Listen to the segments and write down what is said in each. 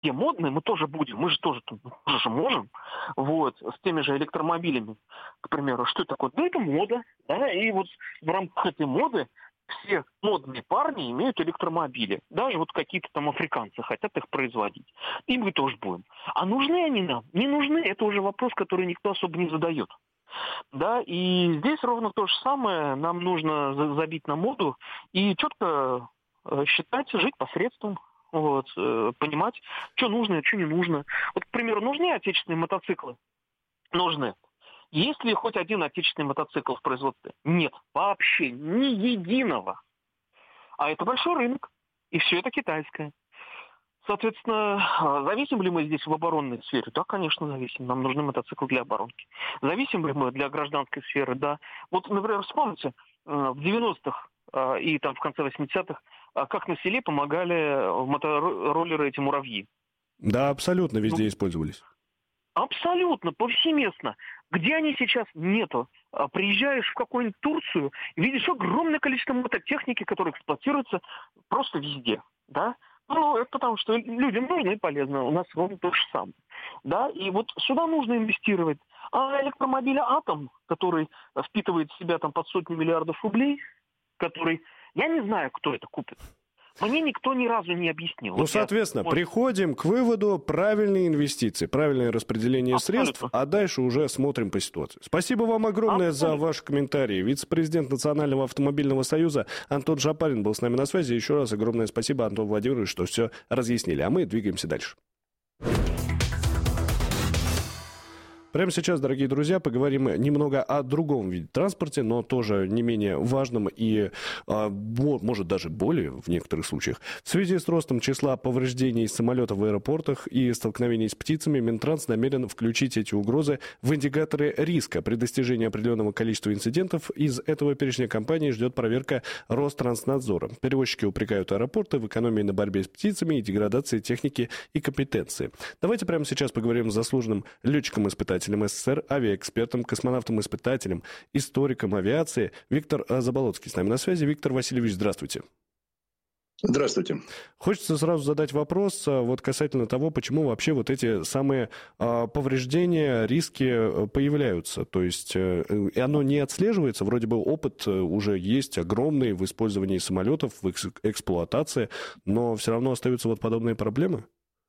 те модные, мы тоже будем, мы же тоже, тоже же можем, вот, с теми же электромобилями, к примеру, что это такое? Да, это мода, да, и вот в рамках этой моды все модные парни имеют электромобили. Даже вот какие-то там африканцы хотят их производить. И мы тоже будем. А нужны они нам? Не нужны. Это уже вопрос, который никто особо не задает. Да, и здесь ровно то же самое. Нам нужно забить на моду и четко считать, жить посредством. Вот, понимать, что нужно и что не нужно. Вот, к примеру, нужны отечественные мотоциклы? Нужны. Есть ли хоть один отечественный мотоцикл в производстве? Нет, вообще ни единого. А это большой рынок, и все это китайское. Соответственно, зависим ли мы здесь в оборонной сфере? Да, конечно, зависим. Нам нужны мотоциклы для оборонки. Зависим ли мы для гражданской сферы? Да. Вот, например, вспомните, в 90-х и там в конце 80-х, как на селе помогали мотороллеры эти муравьи. Да, абсолютно везде использовались. Абсолютно, повсеместно. Где они сейчас? Нету. Приезжаешь в какую-нибудь Турцию, видишь огромное количество мототехники, которая эксплуатируется просто везде. Да? Ну, это потому, что людям нужно и полезно. У нас ровно то же самое. Да? И вот сюда нужно инвестировать. А электромобиль «Атом», который впитывает в себя там под сотни миллиардов рублей, который... Я не знаю, кто это купит. Мне никто ни разу не объяснил. Ну, соответственно, приходим к выводу: правильные инвестиции, правильное распределение средств, а дальше уже смотрим по ситуации. Спасибо вам огромное за ваш комментарий. Вице-президент Национального автомобильного союза Антон Жапарин был с нами на связи. Еще раз огромное спасибо, Антон Владимирович, что все разъяснили. А мы двигаемся дальше. Прямо сейчас, дорогие друзья, поговорим немного о другом виде транспорта, но тоже не менее важном и, может, даже более в некоторых случаях. В связи с ростом числа повреждений самолетов в аэропортах и столкновений с птицами, Минтранс намерен включить эти угрозы в индикаторы риска. При достижении определенного количества инцидентов из этого перечня компании ждет проверка Ространснадзора. Перевозчики упрекают аэропорты в экономии на борьбе с птицами и деградации техники и компетенции. Давайте прямо сейчас поговорим с заслуженным летчиком-испытателем СССР, авиаэкспертом, космонавтом-испытателем, историком авиации Виктор Заболоцкий с нами на связи. Виктор Васильевич, здравствуйте. Здравствуйте. Хочется сразу задать вопрос вот касательно того, почему вообще вот эти самые повреждения, риски появляются. То есть оно не отслеживается, вроде бы опыт уже есть огромный в использовании самолетов, в эксплуатации, но все равно остаются вот подобные проблемы?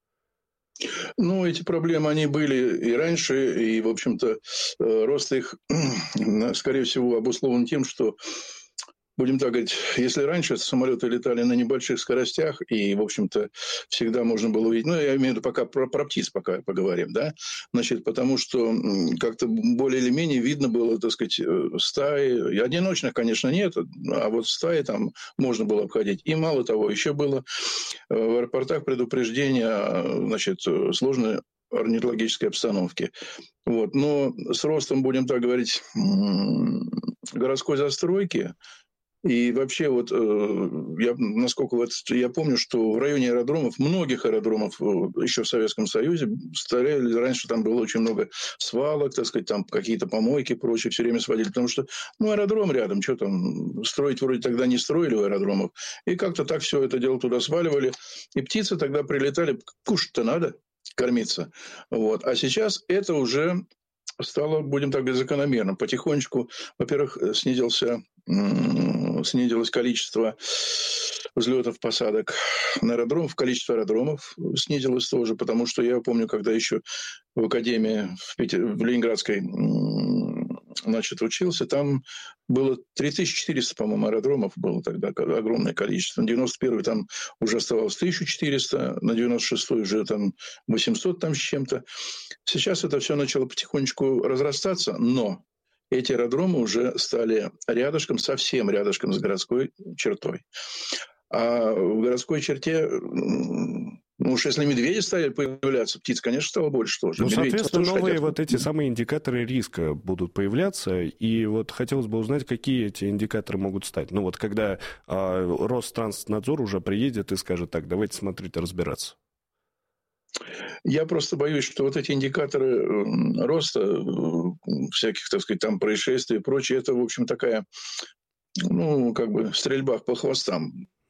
Ну, эти проблемы, они были и раньше, и, в общем-то, рост их, скорее всего, обусловлен тем, что, будем так говорить, если раньше самолеты летали на небольших скоростях, и, в общем-то, всегда можно было увидеть, ну, я имею в виду, пока про птиц пока поговорим, да, значит, потому что как-то более или менее видно было, так сказать, стаи, и одиночных, конечно, нет, а вот стаи там можно было обходить. И мало того, еще было в аэропортах предупреждение, значит, сложной орнитологической обстановки. Вот. Но с ростом, будем так говорить, городской застройки, и вообще, вот насколько я помню, что в районе аэродромов, многих аэродромов еще в Советском Союзе, стояли, раньше там было очень много свалок, так сказать, там какие-то помойки и прочее, все время сводили, потому что, ну, аэродром рядом, что там, строить вроде тогда не строили в аэродромах, и как-то так все это дело туда сваливали, и птицы тогда прилетали, кушать-то надо, кормиться, вот, а сейчас это уже стало, будем так говорить, закономерным. Потихонечку, во-первых, снизилось количество взлетов, посадок на аэродромах, количество аэродромов снизилось тоже, потому что я помню, когда еще в академии в Ленинградской, значит, учился, там было 3400, по-моему, аэродромов было тогда, огромное количество. На 91-й там уже оставалось 1400, на 96-й уже там 800 там с чем-то. Сейчас это все начало потихонечку разрастаться, но эти аэродромы уже стали рядышком, совсем рядышком с городской чертой. А в городской черте, ну уж если медведи стали появляться, птиц, конечно, стало больше тоже. Ну, соответственно, новые вот эти самые индикаторы риска будут появляться. И вот хотелось бы узнать, какие эти индикаторы могут стать. Ну, вот когда Ространснадзор уже приедет и скажет: так, давайте смотреть и разбираться. Я просто боюсь, что вот эти индикаторы роста всяких, так сказать, там происшествий и прочее, это, в общем, такая, ну, как бы стрельба по хвостам.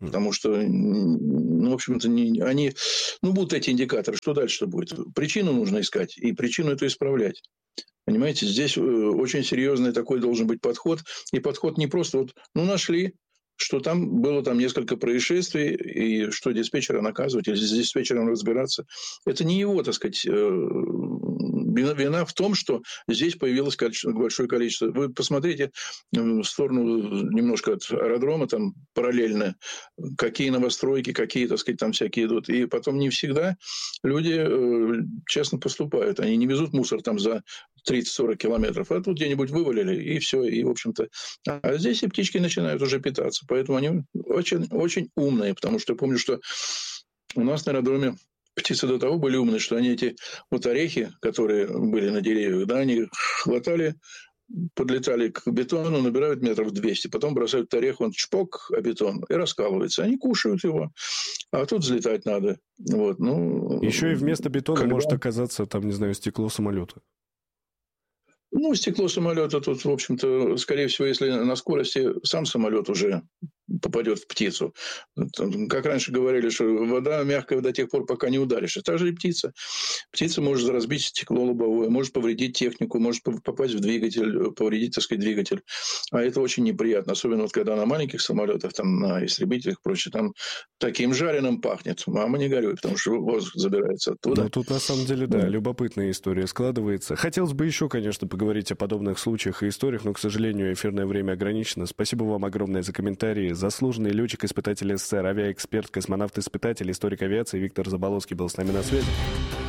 Потому что, ну, в общем-то, они... Ну, будут эти индикаторы, что дальше-то будет? Причину нужно искать, и причину эту исправлять. Понимаете, здесь очень серьезный такой должен быть подход. И подход не просто вот, ну, нашли, что там было там несколько происшествий, и что диспетчера наказывать, или с диспетчером разбираться. Это не его, так сказать, вина в том, что здесь появилось большое количество. Вы посмотрите в сторону немножко от аэродрома, там параллельно, какие новостройки, какие, так сказать, там всякие идут. И потом не всегда люди честно поступают. Они не везут мусор там за 30-40 километров, а тут где-нибудь вывалили, и все, и, в общем-то... А здесь и птички начинают уже питаться, поэтому они очень, очень умные, потому что я помню, что у нас на аэродроме птицы до того были умные, что они эти вот орехи, которые были на деревьях, да, они хватали, подлетали к бетону, набирают метров 200, потом бросают орех, он чпок, а бетон, и раскалывается. Они кушают его, а тут взлетать надо. Вот, ну, еще и вместо бетона может оказаться, там, не знаю, стекло самолета. Ну, стекло самолета тут, в общем-то, скорее всего, если на скорости сам самолет уже попадет в птицу. Как раньше говорили, что вода мягкая до тех пор, пока не ударишь. Так же и птица. Птица может разбить стекло лобовое, может повредить технику, может попасть в двигатель, повредить, так сказать, двигатель. А это очень неприятно. Особенно вот когда на маленьких самолетах, там, на истребителях и прочее, там таким жареным пахнет. Мама, не горюй, потому что воздух забирается оттуда. Ну, тут на самом деле, да, любопытная история складывается. Хотелось бы еще, конечно, поговорить о подобных случаях и историях, но, к сожалению, эфирное время ограничено. Спасибо вам огромное за комментарии. Заслуженный летчик-испытатель СССР, авиаэксперт, космонавт-испытатель, историк авиации Виктор Заболоцкий был с нами на связи.